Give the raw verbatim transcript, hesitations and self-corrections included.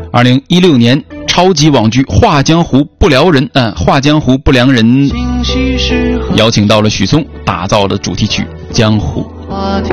二零一六年超级网剧《画江湖不良人》嗯，《画江湖不良人》邀请到了许嵩，打造了主题曲《江湖》。